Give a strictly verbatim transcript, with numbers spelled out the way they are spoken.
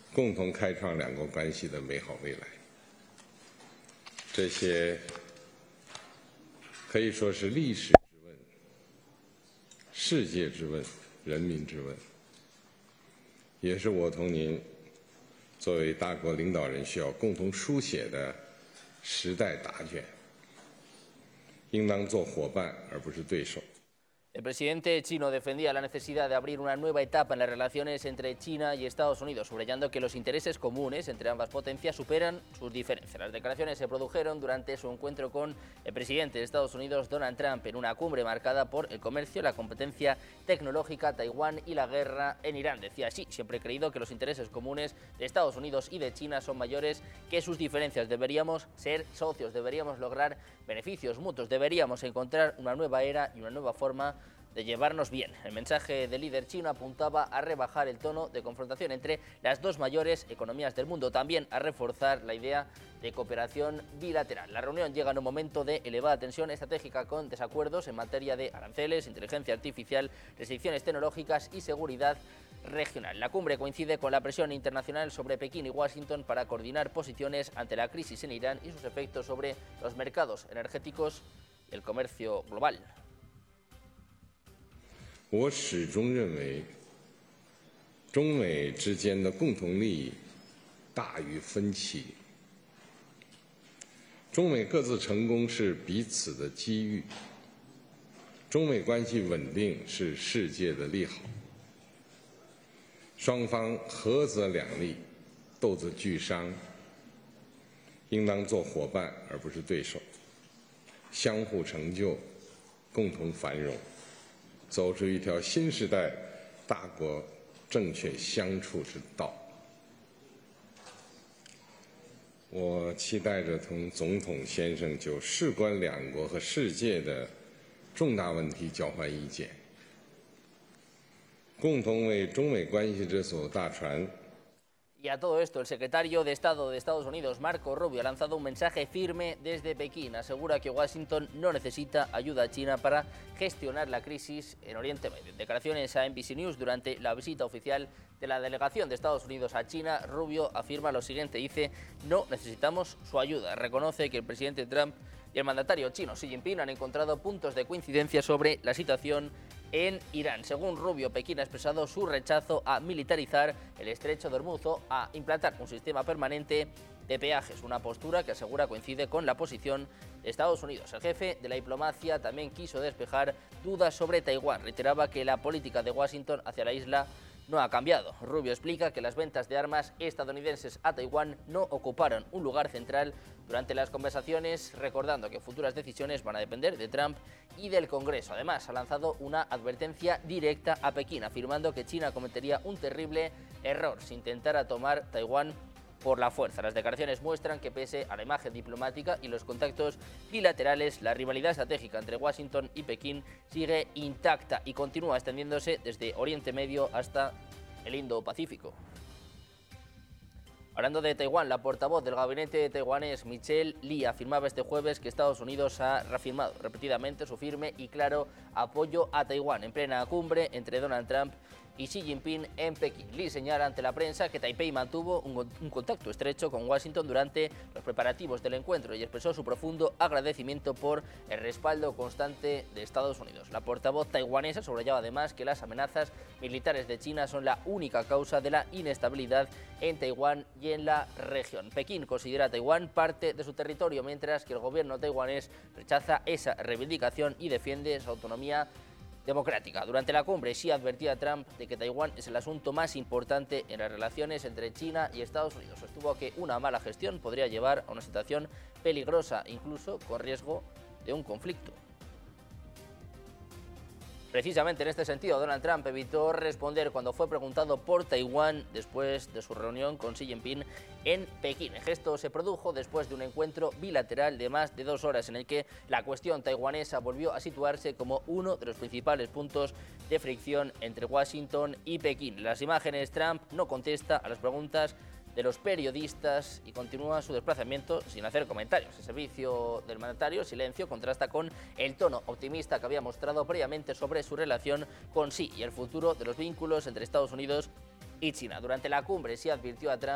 共同开创两国关系的美好未来。这些可以说是历史之问、世界之问、人民之问，也是我同您作为大国领导人需要共同书写的时代答卷，应当做伙伴而不是对手。 El presidente chino defendía la necesidad de abrir una nueva etapa en las relaciones entre China y Estados Unidos, subrayando que los intereses comunes entre ambas potencias superan sus diferencias. Las declaraciones se produjeron durante su encuentro con el presidente de Estados Unidos, Donald Trump, en una cumbre marcada por el comercio, la competencia tecnológica, Taiwán y la guerra en Irán. Decía así: siempre he creído que los intereses comunes de Estados Unidos y de China son mayores que sus diferencias. Deberíamos ser socios, deberíamos lograr beneficios mutuos, deberíamos encontrar una nueva era y una nueva forma de llevarnos bien. El mensaje del líder chino apuntaba a rebajar el tono de confrontación entre las dos mayores economías del mundo, también a reforzar la idea de cooperación bilateral. La reunión llega en un momento de elevada tensión estratégica, con desacuerdos en materia de aranceles, inteligencia artificial, restricciones tecnológicas y seguridad regional. La cumbre coincide con la presión internacional sobre Pekín y Washington para coordinar posiciones ante la crisis en Irán y sus efectos sobre los mercados energéticos y el comercio global. 我始终认为，中美之间的共同利益大于分歧。中美各自成功是彼此的机遇，中美关系稳定是世界的利好。双方合则两利，斗则俱伤，应当做伙伴而不是对手，相互成就，共同繁荣。 走出一条新时代大国正确相处之道。我期待着同总统先生就事关两国和世界的重大问题交换意见，共同为中美关系这艘大船。 Y a todo esto, el secretario de Estado de Estados Unidos, Marco Rubio, ha lanzado un mensaje firme desde Pekín. Asegura que Washington no necesita ayuda a China para gestionar la crisis en Oriente Medio. En declaraciones a N B C News durante la visita oficial de la delegación de Estados Unidos a China, Rubio afirma lo siguiente: dice, no necesitamos su ayuda. Reconoce que el presidente Trump y el mandatario chino Xi Jinping han encontrado puntos de coincidencia sobre la situación en Irán. Según Rubio, Pekín ha expresado su rechazo a militarizar el estrecho de Hormuz o a implantar un sistema permanente de peajes, una postura que asegura coincide con la posición de Estados Unidos. El jefe de la diplomacia también quiso despejar dudas sobre Taiwán. Reiteraba que la política de Washington hacia la isla no ha cambiado. Rubio explica que las ventas de armas estadounidenses a Taiwán no ocuparon un lugar central durante las conversaciones, recordando que futuras decisiones van a depender de Trump y del Congreso. Además, ha lanzado una advertencia directa a Pekín, afirmando que China cometería un terrible error si intentara tomar Taiwán por la fuerza. Las declaraciones muestran que, pese a la imagen diplomática y los contactos bilaterales, la rivalidad estratégica entre Washington y Pekín sigue intacta y continúa extendiéndose desde Oriente Medio hasta el Indo-Pacífico. Hablando de Taiwán, la portavoz del gabinete taiwanés, Michelle Lee, afirmaba este jueves que Estados Unidos ha reafirmado repetidamente su firme y claro apoyo a Taiwán en plena cumbre entre Donald Trump y Xi Jinping en Pekín. Lee señala ante la prensa que Taipei mantuvo un, un contacto estrecho con Washington durante los preparativos del encuentro y expresó su profundo agradecimiento por el respaldo constante de Estados Unidos. La portavoz taiwanesa subrayaba además que las amenazas militares de China son la única causa de la inestabilidad en Taiwán y en la región. Pekín considera a Taiwán parte de su territorio, mientras que el gobierno taiwanés rechaza esa reivindicación y defiende su autonomía democrática. Durante la cumbre, Xi advertía a Trump de que Taiwán es el asunto más importante en las relaciones entre China y Estados Unidos. Sostuvo que una mala gestión podría llevar a una situación peligrosa, incluso con riesgo de un conflicto. Precisamente en este sentido, Donald Trump evitó responder cuando fue preguntado por Taiwán después de su reunión con Xi Jinping en Pekín. El gesto se produjo después de un encuentro bilateral de más de dos horas en el que la cuestión taiwanesa volvió a situarse como uno de los principales puntos de fricción entre Washington y Pekín. En las imágenes, Trump no contesta a las preguntas de los periodistas y continúa su desplazamiento sin hacer comentarios. El servicio del mandatario, silencio, contrasta con el tono optimista que había mostrado previamente sobre su relación con Xi y el futuro de los vínculos entre Estados Unidos y China. Durante la cumbre sí advirtió a Trump